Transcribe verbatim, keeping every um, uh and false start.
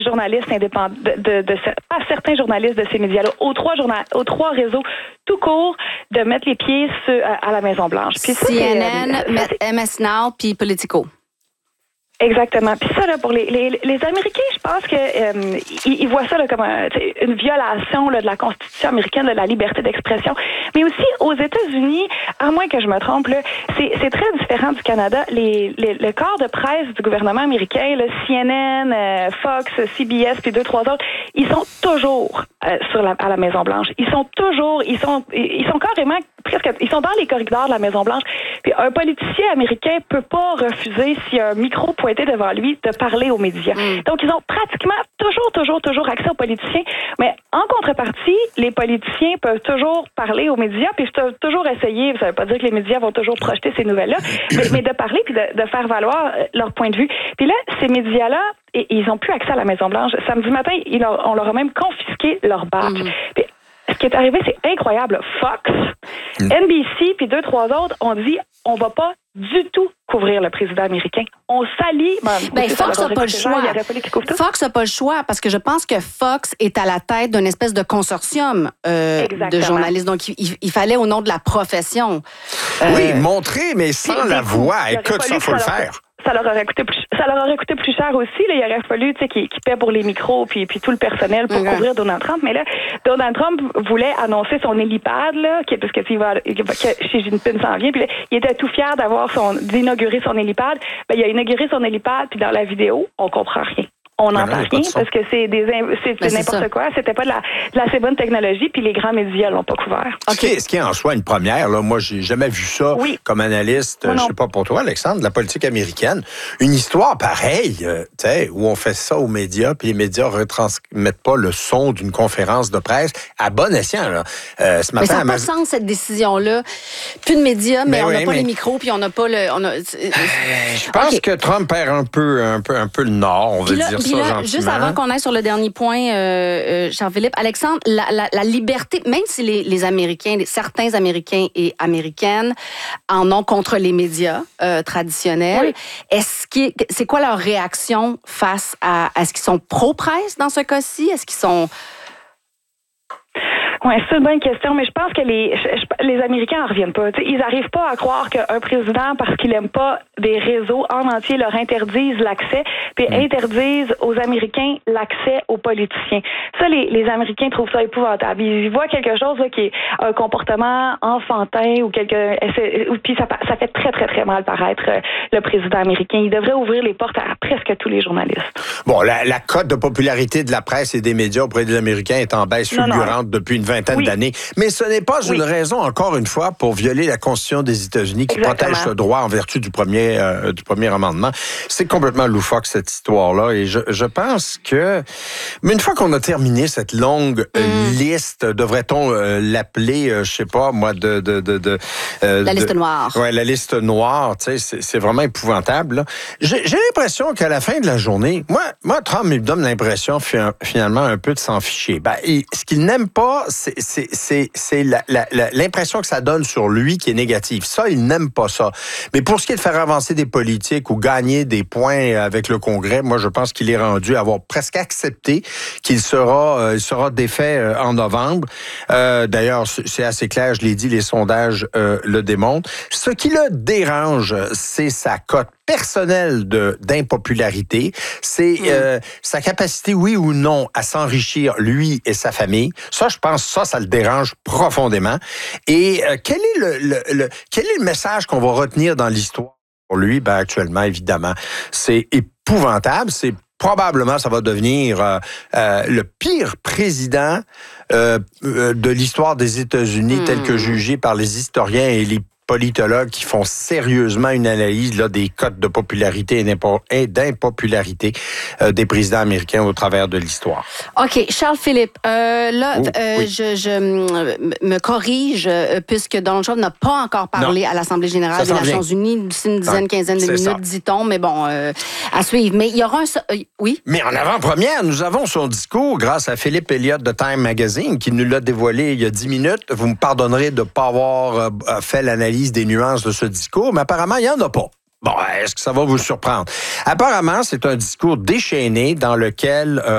journalistes indépendants, de, de, de, à certains journalistes de ces médias-là, aux trois, journal, aux trois réseaux tout court, de mettre les pieds sur, à, à la Maison-Blanche. Puis ça, C N N, euh, M S Now, puis Politico. Exactement. Puis ça, là, pour les, les, les Américains, je pense que euh, ils, ils voient ça là, comme un, une violation là, de la Constitution américaine, de la liberté d'expression. Mais aussi, aux États-Unis, à moins que je me trompe, là, c'est, c'est très différent du Canada. Les, les, le corps de presse du gouvernement américain, le C N N, euh, Fox, C B S, puis deux, trois autres, ils sont toujours euh, sur la, à la Maison-Blanche. Ils sont toujours, ils sont, ils sont carrément presque, ils sont dans les corridors de la Maison-Blanche. Puis un politicien américain peut pas refuser s'il y a un micro pointé devant lui de parler aux médias. Mm. Donc, ils ont pratiquement toujours, toujours, toujours accès aux politiciens. Mais en contrepartie, les politiciens peuvent toujours parler aux médias, puis peuvent toujours essayer, ça veut pas dire que les médias vont toujours projeter ces nouvelles-là, mais, mais de parler puis de, de faire valoir leur point de vue. Puis là, ces médias-là, et, ils ont plus accès à la Maison-Blanche. Samedi matin, ils ont, on leur a même confisqué leur badge. Mm. Puis, ce qui est arrivé, c'est incroyable. Fox, mm. N B C, puis deux, trois autres ont dit on va pas du tout couvrir le président américain. On s'allie. Ben, ben, Fox n'a pas le choix. Fox n'a pas le choix parce que je pense que Fox est à la tête d'une espèce de consortium euh, de journalistes. Donc, il, il fallait, au nom de la profession... Euh, oui, montrer, mais sans la voix. Écoute, ça, il faut le faire. Ça leur aurait coûté plus, ça leur aurait coûté plus cher aussi. Là. Il aurait fallu qu'ils, qu'ils paient pour les micros puis, puis tout le personnel pour okay. couvrir Donald Trump. Mais là, Donald Trump voulait annoncer son hélipad, là, qui, parce que, il va, que Xi Jinping s'en vient. Puis là, il était tout fier d'avoir son, d'inaugurer son hélipad. Ben, il a inauguré son hélipad, puis dans la vidéo, on comprend rien. On n'entend rien de parce que c'est des c'est, c'est n'importe ça. Quoi. C'était pas de la, de la assez bonne technologie, puis les grands médias l'ont pas couvert. Okay. Ce qui est en soi une première, là, moi j'ai jamais vu ça oui. comme analyste, je sais pas pour toi, Alexandre, de la politique américaine. Une histoire pareille, euh, tu sais, où on fait ça aux médias, puis les médias retransmettent pas le son d'une conférence de presse à bon escient. Là. Euh, ce matin, mais ça n'a pas de sens cette décision-là. Plus de médias, mais, mais on n'a oui, pas mais... les micros, puis on n'a pas le. On a... euh, je pense okay. que Trump perd un peu, un peu, un peu le nord, on veut dire. Puis là, juste avant qu'on aille sur le dernier point, euh, euh, Charles-Philippe, Alexandre, la, la, la liberté, même si les, les Américains, certains Américains et Américaines en ont contre les médias euh, traditionnels, oui. est-ce qu'ils, c'est quoi leur réaction face à... Est-ce qu'ils sont pro-presse dans ce cas-ci? Est-ce qu'ils sont... Oui, c'est une bonne question, mais je pense que les je, les Américains en reviennent pas. T'sais, ils n'arrivent pas à croire qu'un président, parce qu'il aime pas des réseaux en entier, leur interdisent l'accès, puis mm. interdisent aux Américains l'accès aux politiciens. Ça, les, les Américains trouvent ça épouvantable. Ils voient quelque chose là, qui est un comportement enfantin ou quelque, puis ça, ça fait très très très mal paraître le président américain. Il devrait ouvrir les portes à presque tous les journalistes. Bon, la, la cote de popularité de la presse et des médias auprès des Américains est en baisse fulgurante non, non. depuis une vingtaine oui. d'années. Mais ce n'est pas oui. une raison, encore une fois, pour violer la Constitution des États-Unis qui Exactement. protège ce droit en vertu du premier, euh, du premier amendement. C'est complètement loufoque, cette histoire-là. Et je, je pense que... Mais une fois qu'on a terminé cette longue euh, mm. liste, devrait-on euh, l'appeler, euh, je sais pas, moi, de... de, de, de euh, la liste de, noire. Oui, la liste noire. Tu sais, c'est, c'est vraiment épouvantable. Là. J'ai, j'ai l'impression qu'à la fin de la journée, moi, moi Trump me donne l'impression, finalement, un peu de s'en ficher. Ben, et, ce qu'il n'aime pas, c'est, c'est, c'est, c'est la, la, la, l'impression que ça donne sur lui qui est négative. Ça, il n'aime pas ça. Mais pour ce qui est de faire avancer des politiques ou gagner des points avec le Congrès, moi, je pense qu'il est rendu à avoir presque accepté qu'il sera, euh, il sera défait euh, en novembre. Euh, d'ailleurs, c'est assez clair, je l'ai dit, les sondages euh, le démontrent. Ce qui le dérange, c'est sa cote personnelle de, d'impopularité. C'est mmh. euh, sa capacité, oui ou non, à s'enrichir, lui et sa famille. Ça, je pense, ça, ça le dérange profondément. Et euh, quel est le, le, le, quel est le message qu'on va retenir dans l'histoire pour lui? Ben, actuellement, évidemment, c'est épouvantable. C'est probablement, ça va devenir euh, euh, le pire président euh, de l'histoire des États-Unis, mmh. tel que jugé par les historiens et les politologues qui font sérieusement une analyse là, des cotes de popularité et d'impopularité euh, des présidents américains au travers de l'histoire. OK. Charles-Philippe, euh, là, oh, euh, oui. je, je me corrige, puisque Donald Trump n'a pas encore parlé non. à l'Assemblée générale des Nations unies d'ici une dizaine, quinzaine de minutes, ça. dit-on, mais bon, euh, à suivre. Mais il y aura un... Euh, oui? Mais en avant-première, nous avons son discours grâce à Philippe Elliott de Time Magazine qui nous l'a dévoilé il y a dix minutes. Vous me pardonnerez de ne pas avoir euh, fait l'analyse des nuances de ce discours, mais apparemment, il n'y en a pas. Bon, est-ce que ça va vous surprendre? Apparemment, c'est un discours déchaîné dans lequel... Euh,